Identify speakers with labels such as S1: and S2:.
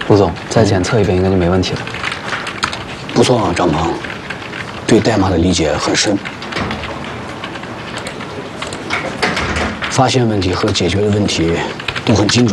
S1: 吴总，再检测一遍应该就没问题了。
S2: 不错啊，张鹏，对代码的理解很深，发现问题和解决的问题都很精准。